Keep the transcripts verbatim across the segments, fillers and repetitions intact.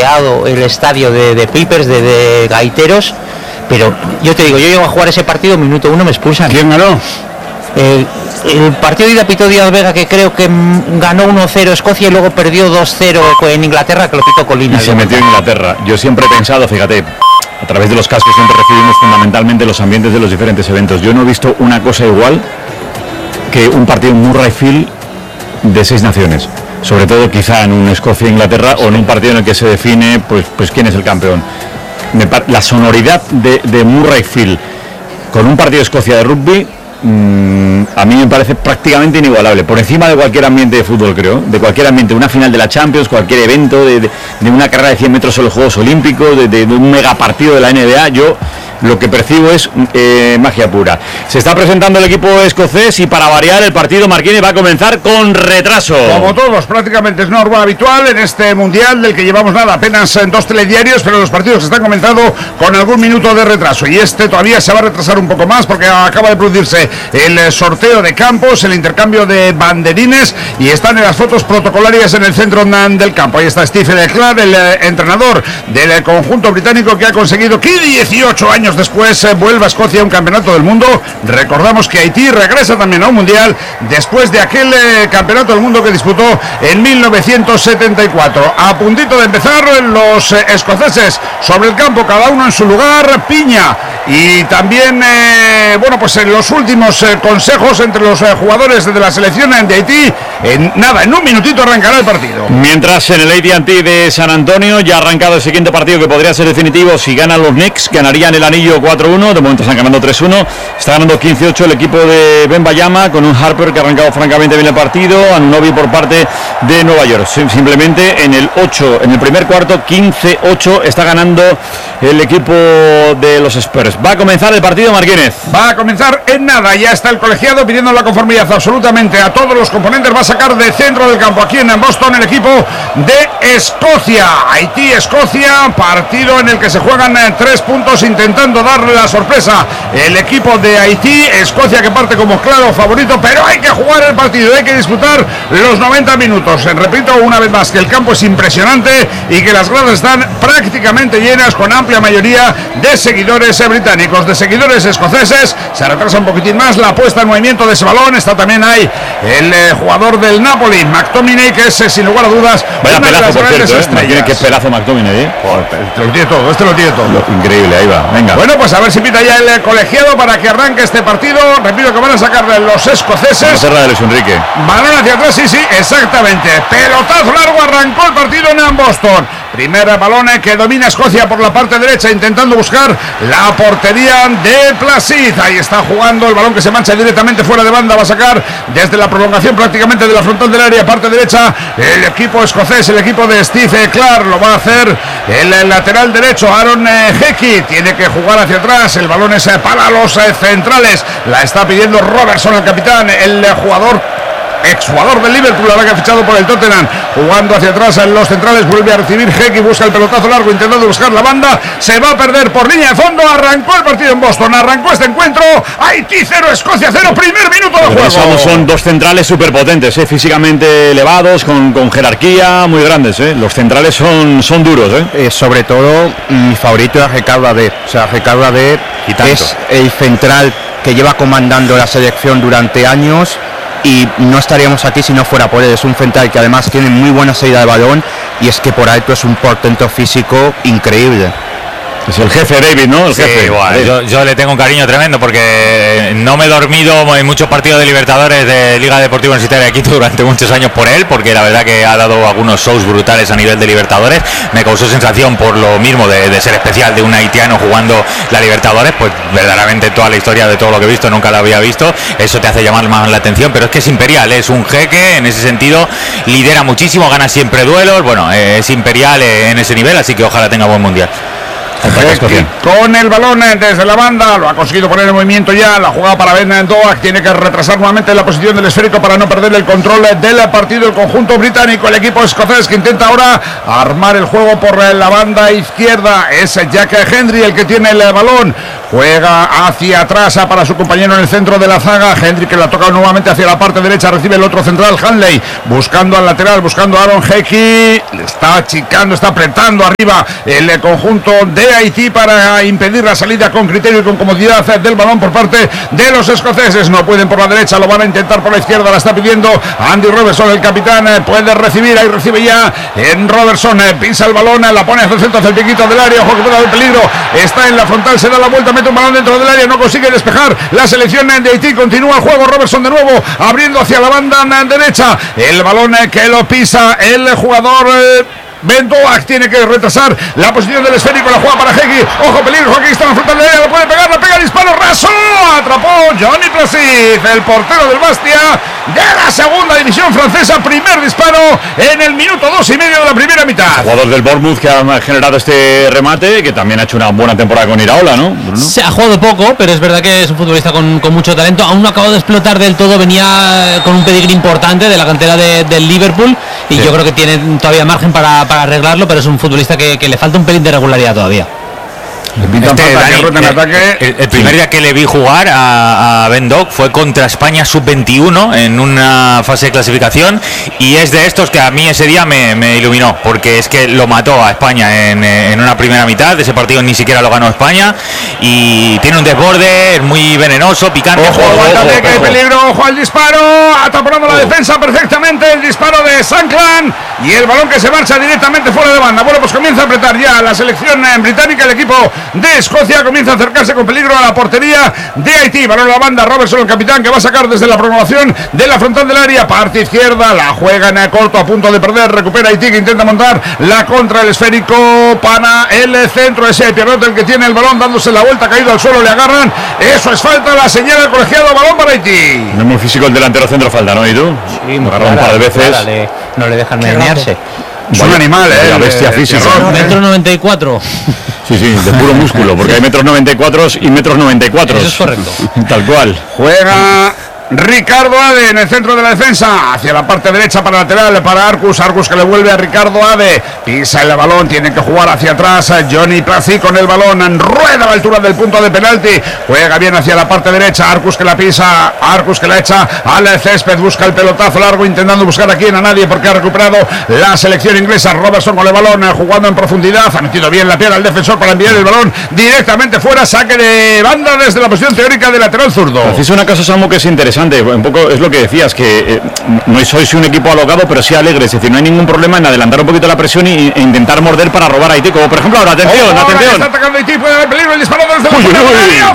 rodeado el estadio de, de Pipers, de, de gaiteros, pero yo te digo, yo llego a jugar ese partido, minuto uno me expulsan. ¿Quién ganó? El, el partido de ida pitó Díaz Vega, que creo que ganó uno cero Escocia y luego perdió dos cero en Inglaterra, que lo pitó Colina. Y se metió en Inglaterra. Yo siempre he pensado, fíjate, a través de los cascos siempre recibimos fundamentalmente los ambientes de los diferentes eventos. Yo no he visto una cosa igual que un partido en Murrayfield de seis naciones, sobre todo quizá en un Escocia-Inglaterra o en un partido en el que se define pues, pues quién es el campeón. Me par- la sonoridad de, de Murrayfield con un partido de Escocia de rugby, mmm, a mí me parece prácticamente inigualable, por encima de cualquier ambiente de fútbol, creo, de cualquier ambiente, una final de la Champions, cualquier evento, de, de, de una carrera de cien metros en los Juegos Olímpicos, de, de, de un megapartido de la N B A. Yo lo que percibo es eh, magia pura. Se está presentando el equipo escocés y para variar el partido Marquini va a comenzar con retraso. Como todos, prácticamente es norma habitual en este mundial del que llevamos nada, apenas en dos telediarios, pero los partidos están comenzando con algún minuto de retraso y este todavía se va a retrasar un poco más porque acaba de producirse el sorteo de campos, el intercambio de banderines y están en las fotos protocolarias en el centro del campo. Ahí está Stephen Clark, el eh, entrenador del conjunto británico que ha conseguido que dieciocho años después eh, vuelva a Escocia a un campeonato del mundo. Recordamos que Haití regresa también a un mundial después de aquel eh, campeonato del mundo que disputó en mil novecientos setenta y cuatro. A puntito de empezar los eh, escoceses sobre el campo, cada uno en su lugar. Piña y también eh, bueno pues en los últimos eh, consejos entre los eh, jugadores de la selección de Haití. En nada, en un minutito arrancará el partido. Mientras en el A T and T de San Antonio ya ha arrancado el siguiente partido que podría ser definitivo si ganan los Knicks, ganarían el anillo cuatro uno, de momento están ganando tres uno, está ganando quince ocho el equipo de Ben Bayama con un Harper que ha arrancado francamente bien el partido, Anunoby por parte de Nueva York. Simplemente en el ocho, en el primer cuarto, quince ocho está ganando el equipo de los Spurs. Va a comenzar el partido, Marquínez. Va a comenzar en nada, ya está el colegiado pidiendo la conformidad absolutamente a todos los componentes. Va a sacar de centro del campo aquí en Boston el equipo de Escocia. Haití-Escocia, partido en el que se juegan eh, tres puntos intentando darle la sorpresa el equipo de Haití. Escocia que parte como claro favorito, pero hay que jugar el partido, hay que disputar los noventa minutos. Repito una vez más que el campo es impresionante y que las gradas están prácticamente llenas con amplia mayoría de seguidores eh, británicos, de seguidores escoceses. Se retrasa un poquitín más la puesta en movimiento de ese balón. Está también ahí el eh, jugador del Napoli, McTominay, que es eh, sin lugar a dudas vaya una pelazo, de las por grandes cierto, ¿eh? estrellas. Qué pelazo McTominay, ¿eh? Este lo tiene todo, este lo tiene todo. Increíble, ahí va, venga. Bueno, pues a ver si pita ya el colegiado para que arranque este partido. Repito que van a sacar los escoceses. Cerra de Luis Enrique. Balón hacia atrás, sí, sí, exactamente. Pelotazo largo, arrancó el partido en Boston. Primer balón que domina Escocia por la parte derecha, intentando buscar la portería de Placid. Ahí está jugando el balón que se mancha directamente fuera de banda. Va a sacar desde la prolongación prácticamente de la frontal del área, parte derecha, el equipo escocés, el equipo de Steve Clark. Lo va a hacer el, el lateral derecho, Aaron eh, Hickey. Tiene que jugar hacia atrás. El balón es eh, para los eh, centrales. La está pidiendo Robertson, el capitán, el eh, jugador exjugador del Liverpool, ahora que ha fichado por el Tottenham, jugando hacia atrás en los centrales. Vuelve a recibir Hickey, busca el pelotazo largo intentando buscar la banda, se va a perder por línea de fondo. Arrancó el partido en Boston, arrancó este encuentro. Haití cero, Escocia cero, primer minuto de juego. Son, son dos centrales superpotentes, ¿eh? Físicamente elevados, con, con jerarquía muy grandes, ¿eh? Los centrales son, son duros, ¿eh? Eh, sobre todo mi favorito es Ricardo Ade. O sea, Ricardo Ade es el central que lleva comandando la selección durante años y no estaríamos aquí si no fuera por él. Es un central que además tiene muy buena salida de balón y es que por alto es un portento físico increíble. Es el jefe David, ¿no? El sí, jefe. Bueno, yo, yo le tengo un cariño tremendo porque no me he dormido en muchos partidos de Libertadores de Liga Deportiva Universitaria de Quito durante muchos años por él, porque la verdad que ha dado algunos shows brutales a nivel de Libertadores. Me causó sensación por lo mismo de, de ser especial de un haitiano jugando la Libertadores, pues verdaderamente toda la historia de todo lo que he visto nunca la había visto. Eso te hace llamar más la atención, pero es que es imperial, es un jeque en ese sentido, lidera muchísimo, gana siempre duelos, bueno, es imperial en ese nivel, así que ojalá tenga buen mundial. Con el balón desde la banda, lo ha conseguido poner en movimiento ya. La jugada para Ben Doak, tiene que retrasar nuevamente la posición del esférico para no perder el control del partido. El conjunto británico, el equipo escocés que intenta ahora armar el juego por la banda izquierda. Es Jack Hendry el que tiene el balón. Juega hacia atrás para su compañero en el centro de la zaga. Hendry que la toca nuevamente hacia la parte derecha. Recibe el otro central, Hanley, buscando al lateral, buscando a Aaron Hickey. está achicando, está apretando arriba el conjunto de Haití para impedir la salida con criterio y con comodidad del balón por parte de los escoceses. No pueden por la derecha, lo van a intentar por la izquierda, la está pidiendo Andy Robertson, el capitán, puede recibir, ahí recibe ya en Robertson, pisa el balón, la pone hacia el centro, hacia el piquito del área, ojo que puede haber peligro, está en la frontal, se da la vuelta, mete un balón dentro del área, no consigue despejar la selección de Haití, continúa el juego, Robertson de nuevo, abriendo hacia la banda derecha, el balón que lo pisa el jugador eh, Ben Doak, tiene que retrasar la posición del esférico, la juega para Hegui, ojo peligro, Hegui está en la frontal de área, lo puede pegar, la pega, disparo, raso, atrapó Johnny Placid, el portero del Bastia de la segunda división francesa, primer disparo en el minuto dos y medio de la primera mitad. Jugador del Bournemouth que ha generado este remate, que también ha hecho una buena temporada con Iraola, ¿no, Bruno? Se ha jugado poco, pero es verdad que es un futbolista con, con mucho talento, aún no acabado de explotar del todo, venía con un pedigrí importante de la cantera de, del Liverpool y sí. Yo creo que tiene todavía margen para, para arreglarlo, pero es un futbolista que, que le falta un pelín de regularidad todavía. Este, Dani, el, el, el primer día que le vi jugar a, a Ben Doak fue contra España sub veintiuno en una fase de clasificación y es de estos que a mí ese día me, me iluminó, porque es que lo mató a España en, en una primera mitad, de ese partido ni siquiera lo ganó España y tiene un desborde, es muy venenoso, picante. Ojo, ojo, ojo, ojo, que hay peligro, ojo al disparo, ataporando la defensa perfectamente, el disparo de Sankland y el balón que se marcha directamente fuera de banda. Bueno, pues comienza a apretar ya la selección británica, el equipo de Escocia comienza a acercarse con peligro a la portería de Haití. Balón a la banda, Robertson, el capitán, que va a sacar desde la prolongación de la frontal del área, parte izquierda, la juega en el corto, a punto de perder, recupera Haití, que intenta montar la contra, el esférico para el centro, ese Pierrot el que tiene el balón, dándose la vuelta, caído al suelo, le agarran, eso es falta, la señala el colegiado, balón para Haití. No es muy físico el delantero centro, falta, ¿no? ¿Y tú? Sí, me agarró un par de veces. Clara, le, no le dejan menearse. Es un animal, eh. La bestia física. Metro noventa y cuatro. Sí, sí, de puro músculo, porque hay metros noventa y cuatro y metros noventa y cuatro. Eso es correcto. Tal cual. Juega Ricardo Ade en el centro de la defensa, hacia la parte derecha para lateral, para Arcus, Arcus que le vuelve a Ricardo Ade, pisa el balón, tiene que jugar hacia atrás, Johnny Placid con el balón, en rueda a la altura del punto de penalti, juega bien hacia la parte derecha, Arcus que la pisa, Arcus que la echa al césped, busca el pelotazo largo, intentando buscar aquí a nadie, porque ha recuperado la selección inglesa, Robertson con el balón, jugando en profundidad, ha metido bien la pierna al defensor para enviar el balón directamente fuera, saque de banda desde la posición teórica de lateral zurdo. Preciso una cosa, Samu, que es interesante. Un poco es lo que decías, que eh, no sois un equipo alocado, pero sí alegre, es decir, no hay ningún problema en adelantar un poquito la presión y, e intentar morder para robar a Haití, como por ejemplo ahora, atención, oh, atención. Está atacando Haití, puede haber peligro, el disparo desde la portería,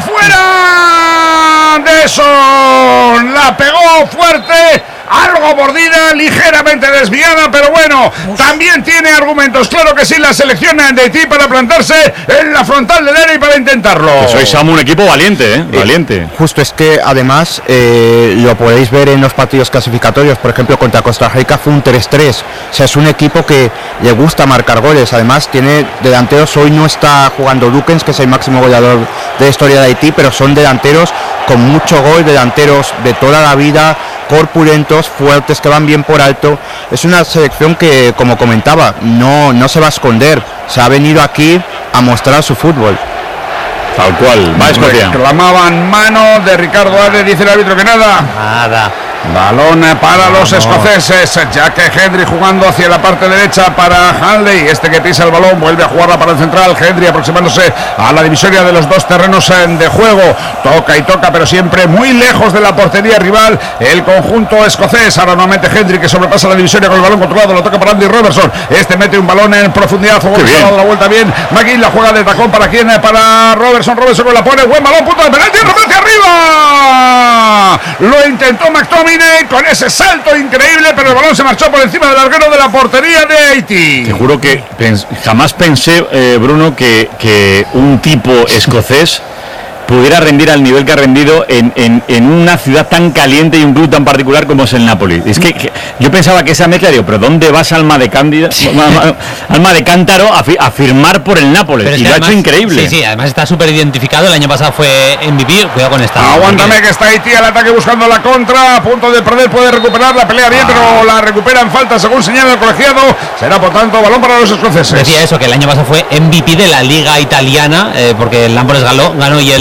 fuera de eso, la pegó fuerte, algo mordida, ligeramente desviada, pero bueno, también tiene argumentos, claro que sí, la selección de Haití para plantarse en la frontal del área y para intentarlo. Que sois, Samu, un equipo valiente, ¿eh? Valiente. Eh, justo es que además eh, lo podéis ver en los partidos clasificatorios, por ejemplo contra Costa Rica fue un tres tres, o sea, es un equipo que le gusta marcar goles, además tiene delanteros, hoy no está jugando Dukens, que es el máximo goleador de la historia de Haití, pero son delanteros con mucho gol, delanteros de toda la vida, corpulentos, fuertes, que van bien por alto. Es una selección que, como comentaba, no, no se va a esconder, se ha venido aquí a mostrar su fútbol. Tal cual, va a Escocia. Reclamaban mano de Ricardo Ade, dice el árbitro que nada. Nada. Balón para no, los escoceses, Jack Hendry jugando hacia la parte derecha para Hanley, este que pisa el balón, vuelve a jugarla para el central, Hendry aproximándose a la divisoria de los dos terrenos de juego, toca y toca, pero siempre muy lejos de la portería rival, el conjunto escocés, ahora nuevamente Hendry que sobrepasa la divisoria con el balón controlado, lo toca para Andy Robertson, este mete un balón en profundidad, se ha dado la vuelta bien, McGinn la juega de tacón para quién, para Robertson, Robertson que la pone, buen balón, punto de penalti, remate arriba, lo intentó McTominay con ese salto increíble, pero el balón se marchó por encima del larguero de la portería de Haití. Te juro que pens- jamás pensé, eh, Bruno, que, que un tipo escocés pudiera rendir al nivel que ha rendido en, en, en una ciudad tan caliente y un club tan particular como es el Napoli. Es que, que yo pensaba que esa mezcla, digo, pero ¿dónde vas, alma de cándida, alma, alma de cántaro, a, fi, a firmar por el Nápoles? Y lo además, ha hecho increíble. Sí, sí, además está súper identificado. El año pasado fue M V P, cuidado con esta. Aguántame porque... que está Haití al ataque buscando la contra, a punto de perder, puede recuperar la pelea bien, ah. pero la recupera en falta según señala el colegiado. Será por tanto balón para los escoceses. Decía eso, que el año pasado fue M V P de la Liga Italiana, eh, porque el Nápoles ganó, ganó y el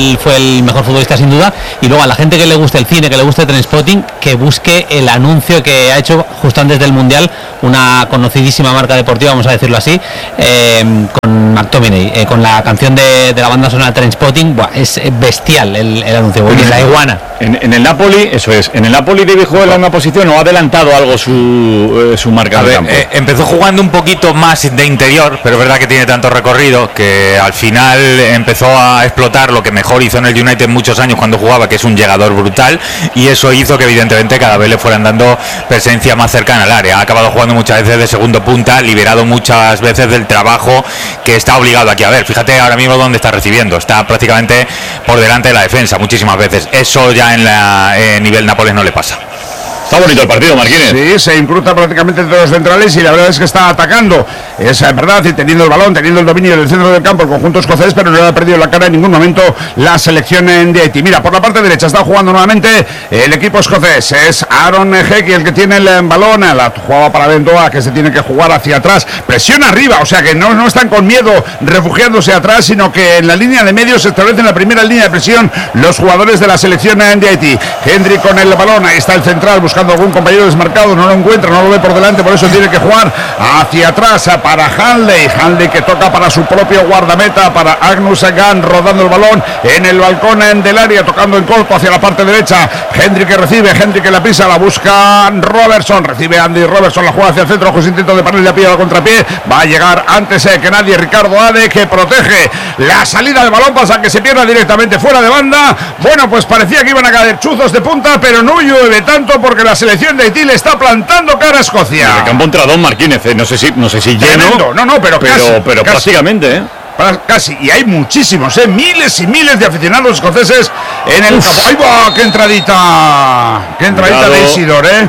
el, fue el mejor futbolista sin duda. Y luego a la gente que le guste el cine, que le guste Trainspotting, que busque el anuncio que ha hecho justo antes del Mundial una conocidísima marca deportiva, vamos a decirlo así, eh, con McTominay, eh, con la canción de, de la banda sonora Trainspotting. Buah, es bestial el, el anuncio, porque la iguana. En, en el Napoli, eso es, en el Napoli David juega en la misma posición, ¿o ha adelantado algo su, eh, su marca de campo? Eh, empezó jugando un poquito más de interior, pero es verdad que tiene tanto recorrido que al final empezó a explotar lo que mejor hizo en el United muchos años cuando jugaba, que es un llegador brutal, y eso hizo que evidentemente cada vez le fueran dando presencia más cercana al área. Ha acabado jugando muchas veces de segundo punta, liberado muchas veces del trabajo que está obligado aquí a ver. Fíjate ahora mismo dónde está recibiendo, está prácticamente por delante de la defensa muchísimas veces. Eso ya en la eh, nivel Nápoles no le pasa. Está bonito el partido, Marquínez. Sí, se incrusta prácticamente entre los centrales y la verdad es que está atacando. Es verdad, y teniendo el balón, teniendo el dominio en el centro del campo, el conjunto escocés, pero no le ha perdido la cara en ningún momento la selección de Haití. Mira, por la parte derecha está jugando nuevamente el equipo escocés. Es Aaron Hickey el que tiene el balón. La jugaba para Bendoa, que se tiene que jugar hacia atrás. Presión arriba, o sea que no, no están con miedo refugiándose atrás, sino que en la línea de medio se establece en la primera línea de presión los jugadores de la selección de Haití. Hendry con el balón, ahí está el central buscando algún compañero desmarcado, no lo encuentra, no lo ve por delante, por eso tiene que jugar hacia atrás para Hanley, Hanley que toca para su propio guardameta, para Agnus Gunn, rodando el balón en el balcón del área, tocando en corto hacia la parte derecha. Hendry que recibe, Hendry que la pisa, la busca Robertson, recibe Andy Robertson, la juega hacia el centro, ojos intento de parar, la pilla al contrapié, va a llegar antes eh, que nadie Ricardo Ade, que protege la salida del balón, pasa que se pierda directamente fuera de banda. Bueno, pues parecía que iban a caer chuzos de punta, pero no llueve tanto porque la selección de Haití le está plantando cara a Escocia. El campo entra Don Marquínez, eh. no sé si no sé si lleno. Tremendo. No, no, pero pero, casi, pero casi. prácticamente, ¿eh? Casi, y hay muchísimos, ¿eh? Miles y miles de aficionados escoceses en el Uf. campo. ¡Ay, va! ¡Qué entradita! ¡Qué entradita Cuidado. de Isidor, eh!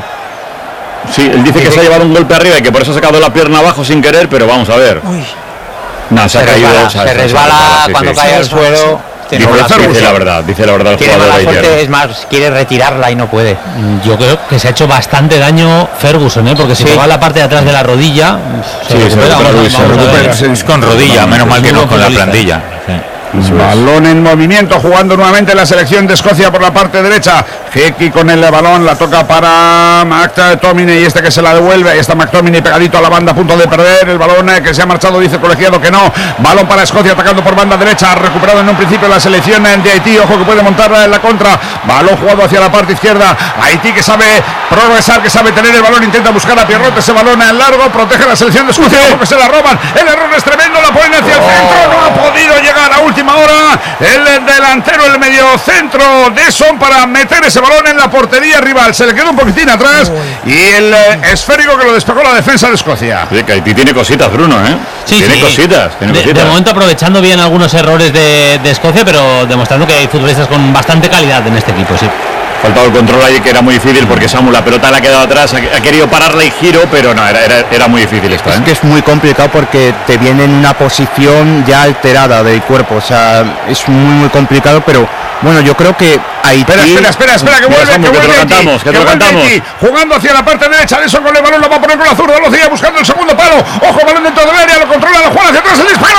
Sí, él dice que se ha llevado un golpe arriba y que por eso ha sacado la pierna abajo sin querer, pero vamos a ver. Uy. No, se, se ha caído. Resbala, se, se resbala sí, sí, cuando sí, cae sí. al suelo. Dice, no dice la verdad, dice la verdad el tiene jugador mala de suerte, es más, quiere retirarla y no puede. Yo creo que se ha hecho bastante daño Ferguson, ¿eh? Porque si sí. va a la parte de atrás de la rodilla, se sí, recupera, se vamos, se vamos recupera, sí. Es con rodilla, menos mal que no con la plantilla. Sí. Balón en movimiento, jugando nuevamente la selección de Escocia por la parte derecha. Hickey con el balón, la toca para McTominay y este que se la devuelve. Ahí está McTominay pegadito a la banda, a punto de perder el balón eh, que se ha marchado, dice el colegiado que no. Balón para Escocia, atacando por banda derecha, recuperado en un principio la selección de Haití. Ojo que puede montar en la contra. Balón jugado hacia la parte izquierda. Haití que sabe progresar, que sabe tener el balón, intenta buscar a Pierrot ese balón en largo, protege la selección de Escocia, ojo que se la roban. El error es tremendo, la ponen hacia el centro, no ha podido llegar a última hora el delantero, el medio centro de Son para meter ese balón en la portería rival. Se le quedó un poquitín atrás y el eh, esférico que lo despegó la defensa de Escocia. Sí, que Haití tiene cositas, Bruno, ¿eh? Sí, tiene sí. cositas. Tiene de, cositas. de momento aprovechando bien algunos errores de, de Escocia, pero demostrando que hay futbolistas con bastante calidad en este equipo, sí. Faltado el control ahí, que era muy difícil porque Samu, la pelota le ha quedado atrás, ha, ha querido pararle y giro, pero no, era, era, era muy difícil esto, ¿eh? Es que es muy complicado porque te viene en una posición ya alterada del cuerpo, o sea, es muy muy complicado, pero bueno, yo creo que Haití... Espera, espera, espera, espera, que vuelve, Samu, que que vuelve te lo Haití, cantamos, que te que lo vuelve cantamos. Haití, jugando hacia la parte derecha, de eso con el balón, lo va a poner con la zurda, lo sigue buscando el segundo palo, ojo, balón dentro del área, lo controla, lo juega hacia atrás, el disparo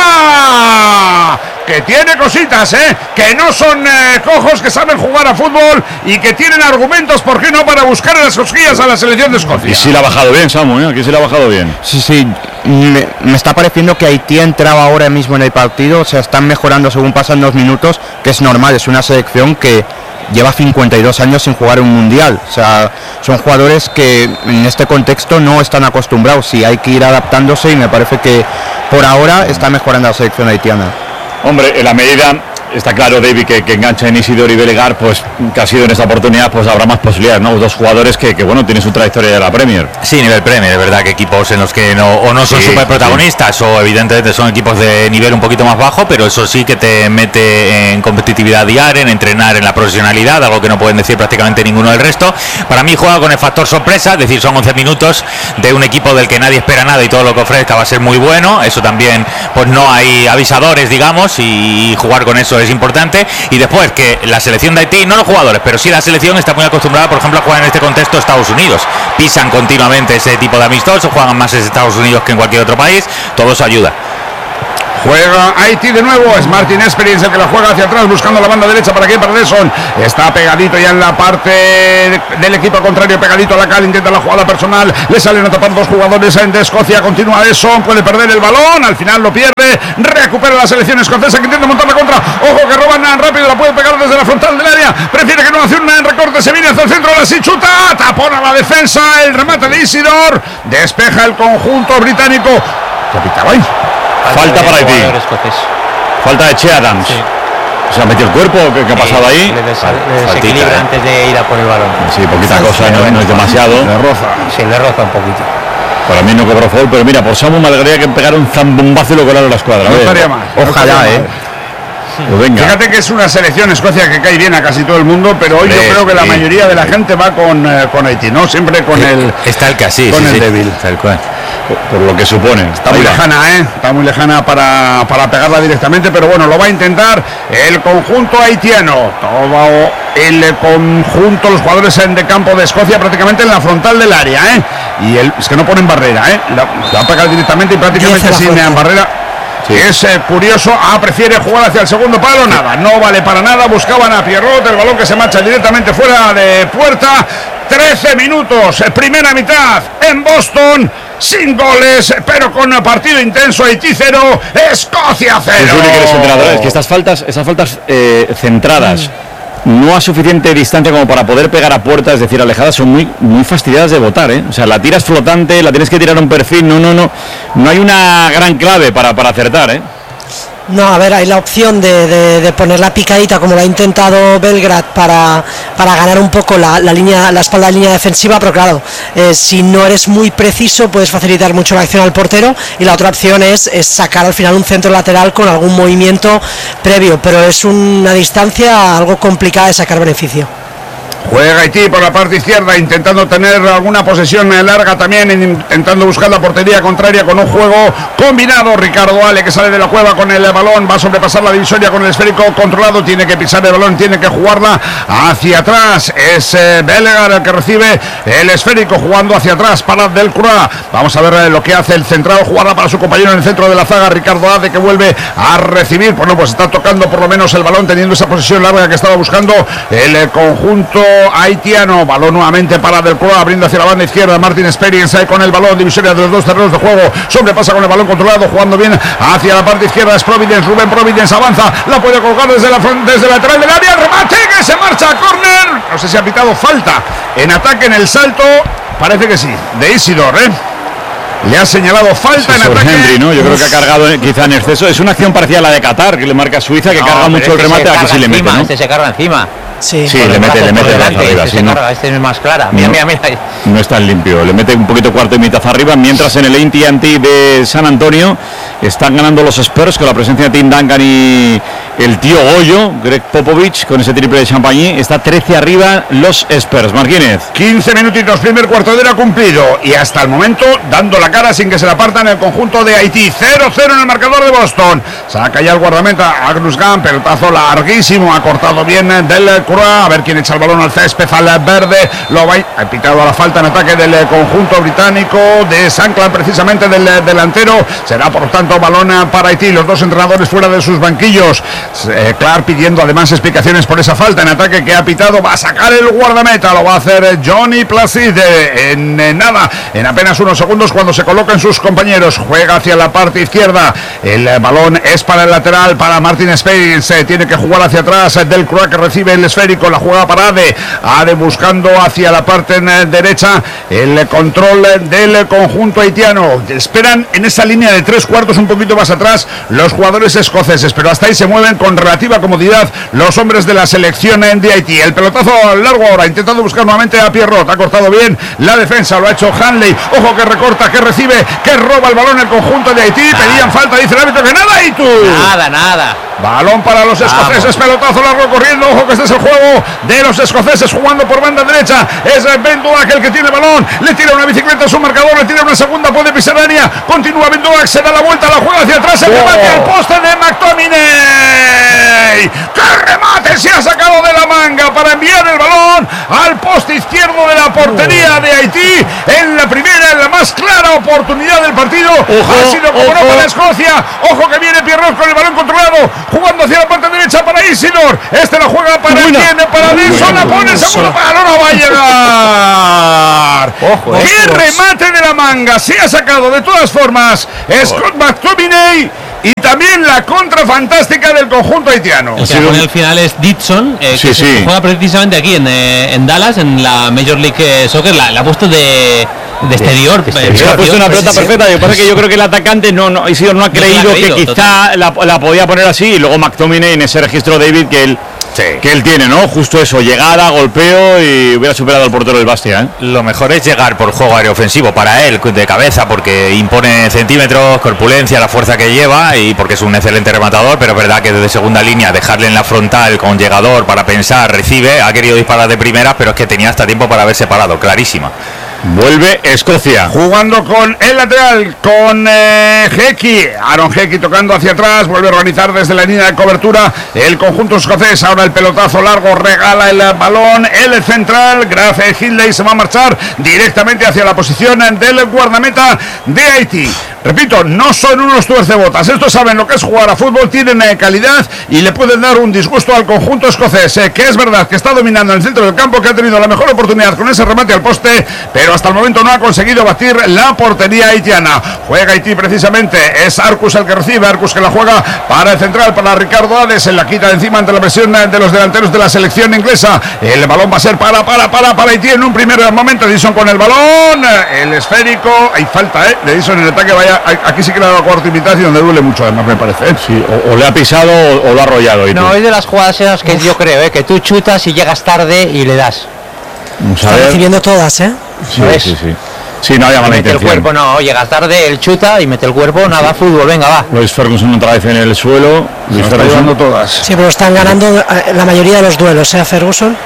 arriba, que tiene cositas, eh, que no son eh, cojos, que saben jugar a fútbol y que tienen argumentos, ¿por qué no?, para buscar en las cosquillas a la selección de Escocia. Y sí la ha bajado bien, Samu, ¿eh? Aquí sí la ha bajado bien. Sí, sí, me, me está pareciendo que Haití entraba ahora mismo en el partido, o sea, están mejorando según pasan los minutos, que es normal, es una selección que lleva cincuenta y dos años sin jugar un mundial, o sea, son jugadores que en este contexto no están acostumbrados y hay que ir adaptándose y me parece que por ahora está mejorando la selección haitiana. Hombre, en la medida, está claro, David, que, que engancha en Isidor y Belegar, pues que ha sido en esta oportunidad, pues habrá más posibilidades, ¿no? Dos jugadores que, que bueno, tienen su trayectoria de la Premier. Sí, nivel Premier, de verdad, que equipos en los que no, o no son Sí, super protagonistas, sí. o evidentemente son equipos de nivel un poquito más bajo, pero eso sí que te mete en competitividad diaria, en entrenar en la profesionalidad, algo que no pueden decir prácticamente ninguno del resto. Para mí juega con el factor sorpresa, es decir, son once minutos de un equipo del que nadie espera nada y todo lo que ofrezca va a ser muy bueno. Eso también, pues no hay avisadores, digamos, y jugar con eso es importante. Y después que la selección de Haití, no los jugadores, pero sí la selección está muy acostumbrada, por ejemplo, a jugar en este contexto Estados Unidos. Pisan continuamente ese tipo de amistosos, juegan más en Estados Unidos que en cualquier otro país, todo eso ayuda. Juega Haití de nuevo. Es Martin Experience el que la juega hacia atrás, buscando la banda derecha para que para Desson. Está pegadito ya en la parte del equipo contrario, pegadito a la cal. Intenta la jugada personal. Le salen a tapar dos jugadores de Escocia. Continúa Desson. Puede perder el balón. Al final lo pierde. Recupera la selección escocesa que intenta montar la contra. Ojo que roban rápido. La puede pegar desde la frontal del área. Prefiere que no hace un recorte. Se viene hacia el centro. La chuta. Tapona la defensa. El remate de Isidor. Despeja el conjunto británico. ¿Qué pitaba ahí? Falta para Haití. Falta de Che Adams. Sí. ¿Se ha metido el cuerpo? ¿Qué, qué ha pasado ahí? Le, des, le desequilibra ¿eh? antes de ir a por el balón. Sí, poquita cosa, no, no es demasiado. Le roza. Sí, le roza un poquito. Para mí no cobró foul, pero mira, por Samu me alegraría que pegara un zambombazo y lo colaron la escuadra. No estaría mal. Ojalá, no eh. Pues venga. Fíjate que es una selección Escocia que cae bien a casi todo el mundo, pero hoy sí, yo creo que sí, la mayoría de la gente va con, eh, con Haití, ¿no? Siempre con sí, el está el casi, con sí, el sí, débil. Tal cual. Por, por lo que supone. Está muy lejana, ¿eh? Está muy lejana para, para pegarla directamente, pero bueno, lo va a intentar el conjunto haitiano. Todo el conjunto, los jugadores de campo de Escocia prácticamente en la frontal del área, ¿eh? Y el, es que no ponen barrera, ¿eh? La, la va a pegar directamente y prácticamente sin barrera. Sí. Es eh, curioso, ah, prefiere jugar hacia el segundo palo, nada, no vale para nada. Buscaban a Pierrot, el balón que se marcha directamente fuera de puerta. Trece minutos, primera mitad en Boston, sin goles, pero con partido intenso. Haití cero, Escocia cero. Es que estas faltas, esas faltas eh, centradas, mm. no a suficiente distancia como para poder pegar a puerta, es decir, alejadas, son muy, muy fastidiadas de botar, ¿eh? O sea, la tiras flotante, la tienes que tirar a un perfil, no, no, no, no hay una gran clave para, para acertar, ¿eh? No, a ver, hay la opción de, de, de poner la picadita como lo ha intentado Belgrad para, para ganar un poco la, la línea, la espalda de línea defensiva, pero claro, eh, si no eres muy preciso puedes facilitar mucho la acción al portero, y la otra opción es, es sacar al final un centro lateral con algún movimiento previo, pero es una distancia algo complicada de sacar beneficio. Juega Haití por la parte izquierda, intentando tener alguna posesión larga también, intentando buscar la portería contraria con un juego combinado. Ricardo Ale, que sale de la cueva con el balón, va a sobrepasar la divisoria con el esférico controlado, tiene que pisar el balón, tiene que jugarla hacia atrás. Es eh, Bellegar el que recibe el esférico, jugando hacia atrás para Delcroix. Vamos a ver eh, lo que hace el central, jugarla para su compañero en el centro de la zaga, Ricardo Ale, que vuelve a recibir. Bueno, pues está tocando por lo menos el balón, teniendo esa posesión larga que estaba buscando el eh, conjunto haitiano. Balón nuevamente para Delcroix, abriendo hacia la banda izquierda. Martin Experience ahí con el balón, divisoria de los dos terrenos de juego, sobrepasa con el balón controlado, jugando bien hacia la parte izquierda. Es Providence, Rubén Providence avanza, la puede colocar desde la desde la lateral del área, remate que se marcha a córner. No sé si ha pitado falta en ataque en el salto, parece que sí, de Isidor, ¿eh? Le ha señalado falta sí, en ataque. Henry, ¿no? Yo creo que ha cargado quizá en exceso. Es una acción parecida a la de Qatar, que le marca a Suiza, que no, carga mucho el remate, aquí sí le mete, ¿no? Este se carga encima. Sí, sí le mete, le mete delante, arriba. Este, sí, no, carga, este es más clara. Mira, no, mira, mira. No es tan limpio. Le mete un poquito cuarto y mitad arriba. Mientras en el A T and T de San Antonio están ganando los Spurs con la presencia de Tim Duncan y el tío Goyo, Greg Popovich, con ese triple de Champagne. Está trece arriba los Spurs. Martínez. quince minutitos, primer cuarto de hora cumplido. Y hasta el momento dando la cara sin que se la partan el conjunto de Haití. cero cero en el marcador de Boston. Saca ya el guardameta Agnus Gunn, pelotazo larguísimo. Ha cortado bien del Cura. A ver quién echa el balón al césped, al verde. Lo va, ha pitado a la falta en ataque del conjunto británico de Sanclan, precisamente del delantero. Será por tanto balón para Haití. Los dos entrenadores fuera de sus banquillos. Eh, Clark pidiendo además explicaciones por esa falta en ataque que ha pitado. Va a sacar el guardameta. Lo va a hacer Johnny Placide en, en nada, en apenas unos segundos, cuando se colocan sus compañeros. Juega hacia la parte izquierda. El balón es para el lateral, para Martin Experience. Tiene que jugar hacia atrás. Del Croix, que recibe el esférico. La juega para Ade. Ade buscando hacia la parte derecha el control del conjunto haitiano. Esperan en esa línea de tres cuartos un poquito más atrás los jugadores escoceses, pero hasta ahí se mueven con relativa comodidad los hombres de la selección de Haití. El pelotazo largo ahora, intentando buscar nuevamente a Pierrot. Ha cortado bien la defensa, lo ha hecho Hanley. Ojo que recorta, que recibe, que roba el balón el conjunto de Haití. Pedían falta, dice el árbitro que nada, y tú. Nada, nada. Balón para los escoceses, pelotazo largo corriendo. Ojo que este es el juego de los escoceses jugando por banda derecha. Es Ben Dulac el que tiene el balón. Le tira una bicicleta a su marcador, le tira una segunda, puede pisar área. Continúa Ben Dulac, se da la vuelta, la juega hacia atrás. El oh. remate al poste de McTominay. ¡Qué remate se ha sacado de la manga para enviar el balón al poste izquierdo de la portería de Haití! En la primera, en la más clara oportunidad del partido. Ojo, ha sido como no para Escocia. Ojo que viene Pierrot. Cross con el balón controlado, jugando hacia la parte derecha para Isidor. Este la juega para Etienne, para Nelson, la pone, seguro para no va a llegar. Ojo, ¡qué remate de la manga! Se ha sacado de todas formas Scott McTominay. Y también la contra fantástica del conjunto haitiano. El que pone al final es Dixon, eh, sí, que sí. juega precisamente aquí en, eh, en Dallas, en la Major League Soccer. La, la ha puesto de, de exterior. De, de exterior. Ha puesto una pelota sí, perfecta. Lo que pasa es que yo creo que el atacante no, no, Isidor no ha creído, no ha creído que quizá la, la podía poner así. Y luego McTominay en ese registro, David, que él, sí. que él tiene, ¿no? Justo eso, llegada, golpeo y hubiera superado al portero del Bastia, ¿eh? Lo mejor es llegar por juego aéreo ofensivo para él, de cabeza, porque impone centímetros, corpulencia, la fuerza que lleva y porque es un excelente rematador, pero es verdad que desde segunda línea dejarle en la frontal con llegador para pensar, recibe, ha querido disparar de primeras, pero es que tenía hasta tiempo para haberse parado, clarísima. Vuelve Escocia. Jugando con el lateral, con eh, Heki. Aaron Heki tocando hacia atrás. Vuelve a organizar desde la línea de cobertura el conjunto escocés. Ahora el pelotazo largo, regala el balón. El central, Grace Hindley, se va a marchar directamente hacia la posición del guardameta de Haití. Repito, no son unos tuercebotas. Estos saben lo que es jugar a fútbol, tienen eh, calidad y le pueden dar un disgusto al conjunto escocés, eh, que es verdad que está dominando en el centro del campo, que ha tenido la mejor oportunidad con ese remate al poste, pero hasta el momento no ha conseguido batir la portería haitiana. Juega Haití precisamente, es Arcus el que recibe, Arcus que la juega para el central, para Ricardo Hades, se la quita de encima ante la presión de los delanteros de la selección inglesa. El balón va a ser para, para, para, para Haití en un primer momento. Edison con el balón, el esférico, hay falta, ¿eh? De Edison en el ataque, vaya, aquí sí que le ha dado cuarto y mitad y donde duele mucho además, me parece, ¿eh? Sí, o, o le ha pisado o, o lo ha arrollado. ¿Y no, tú? es de las jugadas esas que Uf. yo creo, ¿eh? Que tú chutas y llegas tarde y le das. Está recibiendo todas, ¿eh? Sí, sí, sí. Sí, no había mala mete intención. El cuerpo, no, llegas tarde, él chuta y mete el cuerpo, nada, sí. Fútbol, venga, va. Luis Ferguson otra vez en el suelo. Luis está usando todas. Sí, pero están ganando la mayoría de los duelos, ¿eh? Ferguson.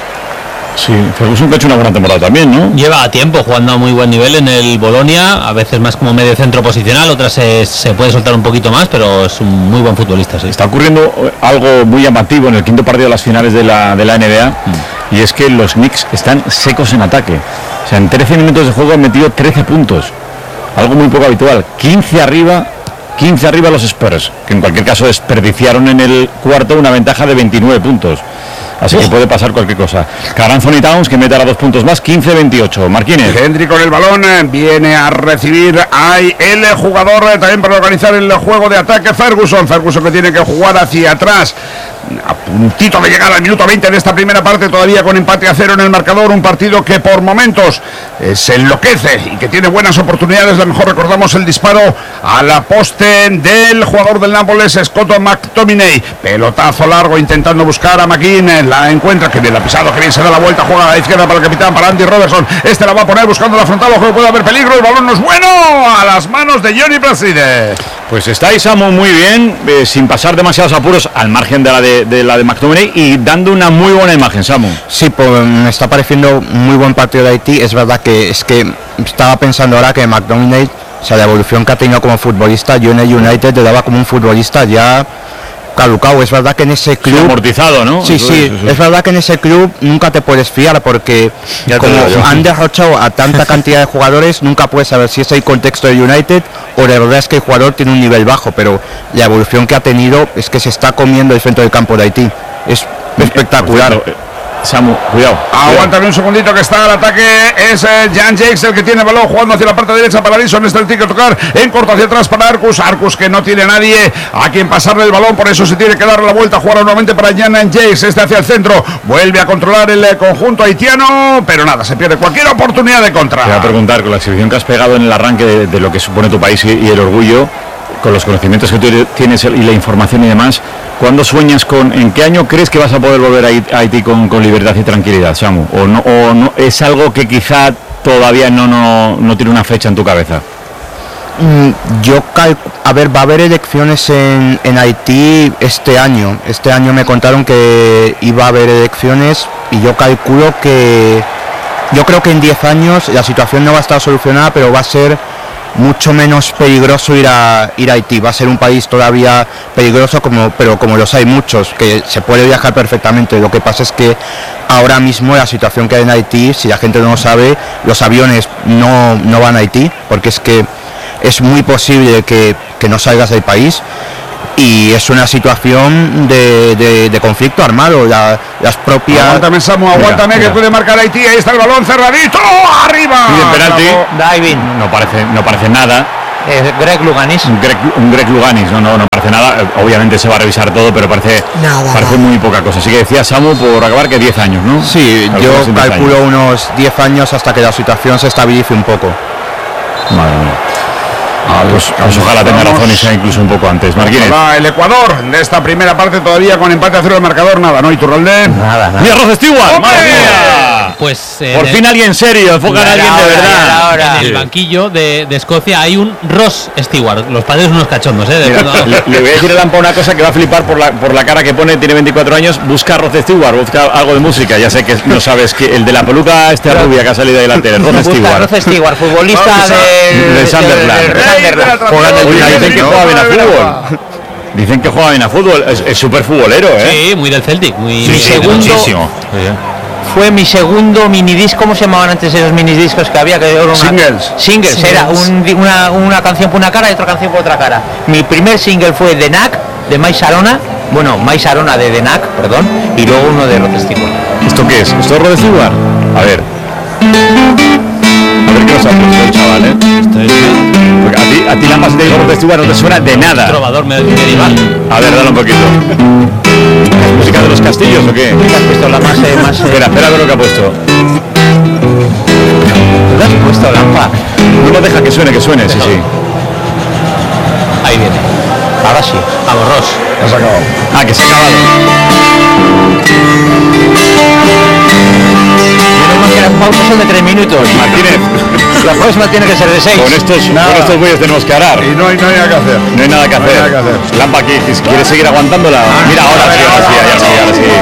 Sí, Ferguson que ha hecho una buena temporada también, ¿no? Lleva tiempo jugando a muy buen nivel en el Bolonia, a veces más como medio centro posicional, otras se, se puede soltar un poquito más, pero es un muy buen futbolista. Sí. Está ocurriendo algo muy llamativo en el quinto partido de las finales de la, de la N B A, mm. y es que los Knicks están secos en ataque. O sea, en trece minutos de juego han metido trece puntos, algo muy poco habitual. quince arriba, quince arriba los Spurs, que en cualquier caso desperdiciaron en el cuarto una ventaja de veintinueve puntos. Así Uf. que puede pasar cualquier cosa. Anthony Towns que mete ahora dos puntos más, quince veintiocho. Marquínez. Henry con el balón viene a recibir. Hay el jugador también para organizar el juego de ataque, Ferguson. Ferguson que tiene que jugar hacia atrás. A puntito de llegar al minuto veinte de esta primera parte, todavía con empate a cero en el marcador. Un partido que por momentos eh, se enloquece y que tiene buenas oportunidades. A lo mejor recordamos el disparo a la poste del jugador del Nápoles, Scott McTominay. Pelotazo largo intentando buscar a McGinn. La encuentra, que bien la ha pisado, que bien se da la vuelta. Juega a la izquierda para el capitán, para Andy Robertson. Este la va a poner buscando la frontal. Ojo que puede haber peligro. El balón no es bueno. A las manos de Johnny Braside. Pues estáis, Samu, muy bien, eh, sin pasar demasiados apuros al margen de la de, de la de McTominay y dando una muy buena imagen, Samu. Sí, pues me está pareciendo muy buen partido de Haití. Es verdad que es que estaba pensando ahora que McTominay, o sea, la evolución que ha tenido como futbolista, yo en el United le daba como un futbolista ya caducado. Es verdad que en ese club, sí, amortizado, ¿no? Sí, sí, eso, eso. Es verdad que en ese club nunca te puedes fiar porque ya como han derrochado a tanta cantidad de jugadores, nunca puedes saber si es el contexto del United o de verdad es que el jugador tiene un nivel bajo, pero la evolución que ha tenido es que se está comiendo el centro del campo de Haití. Es espectacular. Samu, cuidado. Aguántame un segundito que está al ataque. Es eh, Jan Jakes el que tiene el balón jugando hacia la parte derecha para Edison. Este el tiene que tocar en corto hacia atrás para Arcus. Arcus que no tiene nadie a quien pasarle el balón, por eso se tiene que dar la vuelta. Jugar nuevamente para Jan Jakes. Este hacia el centro. Vuelve a controlar el eh, conjunto haitiano, pero nada, se pierde cualquier oportunidad de contra. Te voy a preguntar, con la exhibición que has pegado en el arranque de, de lo que supone tu país y, y el orgullo, con los conocimientos que tú tienes y la información y demás, ¿cuándo sueñas con, en qué año crees que vas a poder volver a Haití con, con libertad y tranquilidad, Samu? ¿O no, o no es algo que quizá todavía no, no, no tiene una fecha en tu cabeza? Mm, yo calculo, a ver, va a haber elecciones en, en Haití este año. Este año me contaron que iba a haber elecciones y yo calculo que, yo creo que en diez años la situación no va a estar solucionada, pero va a ser mucho menos peligroso ir a ir a Haití. Va a ser un país todavía peligroso, como pero como los hay muchos, que se puede viajar perfectamente. Lo que pasa es que ahora mismo la situación que hay en Haití, si la gente no lo sabe, los aviones no, no van a Haití, porque es que es muy posible que, que no salgas del país. y es una situación de, de, de conflicto armado. La, las propias. Aguántame, Samu, aguántame, mira, que mira. Puede marcar Haití. Ahí está el balón cerradito. ¡Arriba! Pide penalti. Diving. No parece, no parece nada. Eh, Greg Luganis. Un Greg, un Greg Luganis, no, no, no parece nada. Obviamente se va a revisar todo, pero parece, nada, parece nada. muy poca cosa. Así que decía Samu, por acabar, que diez años, ¿no? Sí, Calculo yo calculo años. unos diez años hasta que la situación se estabilice un poco. Madre mía. Ah, pues, pues ojalá tenga razón y sea incluso un poco antes. Marquínez. El Ecuador de esta primera parte todavía con empate a cero el marcador, nada, ¿no? Iturralde. Nada, nada. Mira, Rod Stewart. ¡Madre mía! Pues eh, por fin alguien serio, enfocan a alguien de verdad. Ahora, en el banquillo de, de Escocia hay un Ross Stewart. Los padres unos cachondos, ¿eh? De Mira, le, le voy a decir a Lampa una cosa que va a flipar por la, por la cara que pone, tiene veinticuatro años. Busca a Rod Stewart, busca algo de música. Ya sé que no sabes que el de la peluca este rubia que ha salido delante, Rod Stewart. Rod Stewart, futbolista de, de Sunderland. Oye, dicen que juega bien a fútbol. Dicen que juega bien a fútbol. Es súper futbolero, ¿eh? Sí, muy del Celtic. Muy, sí, muy sí, segundo, muchísimo. Fue mi segundo minidisc. ¿Cómo se llamaban antes esos minidiscos que había? Que era una, singles. Singles. Singles. Era un, una, una canción por una cara y otra canción por otra cara. Mi primer single fue The Knack, de Mai Sarona. Bueno, Mai Sarona de The Knack, perdón. Y luego uno de Rod Stewart. ¿Esto qué es? ¿Esto es Rod Stewart? A ver. A ver qué nos ha puesto el chaval, ¿eh? Esto es... Porque a ti, a ti la más de Rod Stewart no te suena de nada. Trovador medieval. A ver, dale un poquito. ¿Es música de los castillos o qué? ¿Qué has puesto la más, eh, más eh... Espera, espera a ver lo que ha puesto. ¿Qué has puesto, Lampa? No lo deja que suene, que suene, sí, sí. Ahí viene. Ahora sí. Vamos, Ross. Ya se ha acabado. Ah, que se ha acabado. Pausa son de tres minutos. Martínez. La próxima tiene que ser de seis. Con estos, con estos bueyes tenemos que arar. Y no hay, no hay nada que hacer. No hay nada que no hacer. Hay nada que hacer. Lampa, ¿quieres seguir aguantándola? Mira, ahora sí, ahora sí, ahora sí, ahora sí.